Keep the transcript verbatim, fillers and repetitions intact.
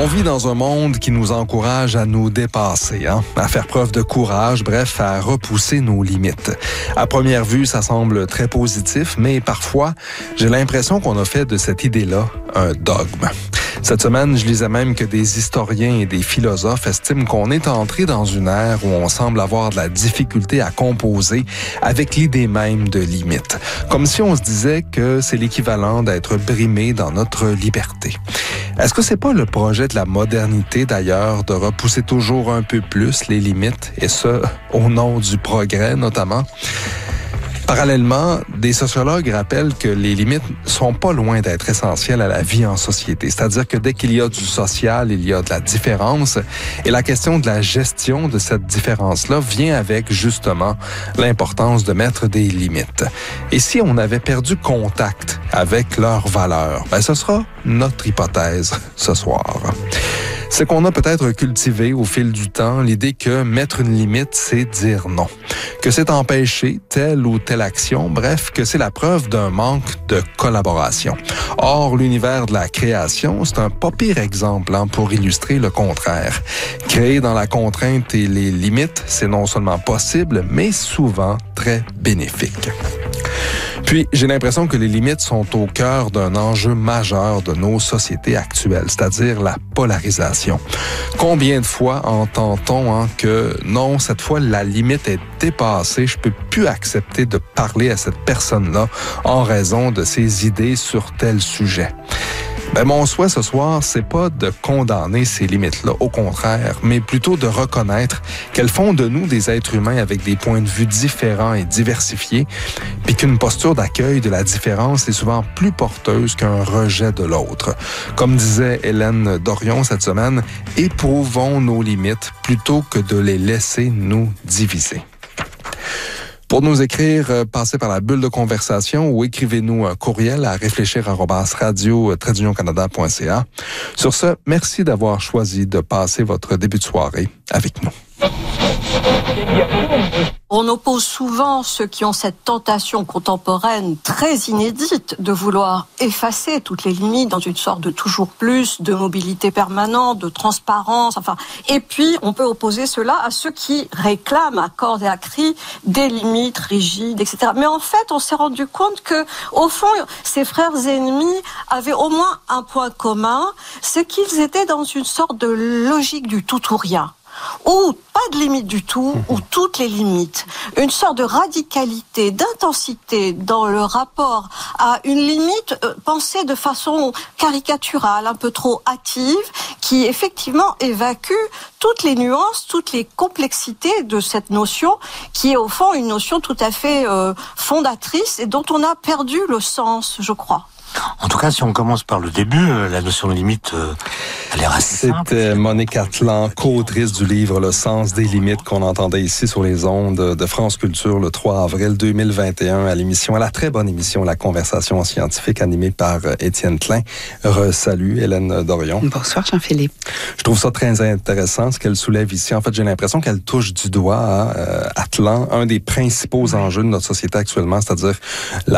vit dans un monde qui nous encourage à nous dépasser, hein? À faire preuve de courage, bref, à repousser nos limites. À première vue, ça semble très positif, mais parfois, j'ai l'impression qu'on a fait de cette idée-là un dogme. Cette semaine, je lisais même que des historiens et des philosophes estiment qu'on est entré dans une ère où on semble avoir de la difficulté à composer avec l'idée même de limite. Comme si on se disait que c'est l'équivalent d'être brimé dans notre liberté. Est-ce que c'est pas le projet de la modernité, d'ailleurs, de repousser toujours un peu plus les limites, et ce, au nom du progrès, notamment? Parallèlement, des sociologues rappellent que les limites sont pas loin d'être essentielles à la vie en société. C'est-à-dire que dès qu'il y a du social, il y a de la différence. Et la question de la gestion de cette différence-là vient avec, justement, l'importance de mettre des limites. Et si on avait perdu contact avec leurs valeurs, ben ce sera notre hypothèse ce soir. C'est qu'on a peut-être cultivé au fil du temps l'idée que mettre une limite, c'est dire non. Que c'est empêcher telle ou telle action, bref, que c'est la preuve d'un manque de collaboration. Or, l'univers de la création, c'est un pas pire exemple hein, pour illustrer le contraire. Créer dans la contrainte et les limites, c'est non seulement possible, mais souvent très bénéfique. Puis, j'ai l'impression que les limites sont au cœur d'un enjeu majeur de nos sociétés actuelles, c'est-à-dire la polarisation. Combien de fois entend-on hein, que non, cette fois, la limite est dépassée, je peux plus accepter de parler à cette personne-là en raison de ses idées sur tel sujet. Ben, mon souhait ce soir, c'est pas de condamner ces limites-là, au contraire, mais plutôt de reconnaître qu'elles font de nous des êtres humains avec des points de vue différents et diversifiés, puis qu'une posture d'accueil de la différence est souvent plus porteuse qu'un rejet de l'autre. Comme disait Hélène Dorion cette semaine, éprouvons nos limites plutôt que de les laisser nous diviser. Pour nous écrire, euh, passez par la bulle de conversation ou écrivez-nous un courriel à réfléchir arobase radio tiret union canada point c a. Sur ce, merci d'avoir choisi de passer votre début de soirée avec nous. On oppose souvent ceux qui ont cette tentation contemporaine très inédite de vouloir effacer toutes les limites dans une sorte de toujours plus, de mobilité permanente, de transparence, enfin. Et puis, on peut opposer cela à ceux qui réclament à cordes et à cri des limites rigides, et cetera. Mais en fait, on s'est rendu compte que, au fond, ces frères ennemis avaient au moins un point commun, c'est qu'ils étaient dans une sorte de logique du tout ou rien. Ou pas de limite du tout, ou toutes les limites. Une sorte de radicalité, d'intensité dans le rapport à une limite euh, pensée de façon caricaturale, un peu trop hâtive, qui effectivement évacue toutes les nuances, toutes les complexités de cette notion, qui est au fond une notion tout à fait euh, fondatrice et dont on a perdu le sens, je crois. En tout cas, si on commence par le début, euh, la notion de limite, euh, elle est assez simple. C'était Monique Atlan, co-autrice du livre Le sens des limites qu'on entendait ici sur les ondes de France Culture le trois avril deux mille vingt et un à l'émission, à la très bonne émission La Conversation scientifique animée par Étienne Klein. Re-salut Hélène Dorion. Bonsoir Jean-Philippe. Je trouve ça très intéressant ce qu'elle soulève ici. En fait, j'ai l'impression qu'elle touche du doigt à euh, Atlan, un des principaux enjeux de notre société actuellement, c'est-à-dire la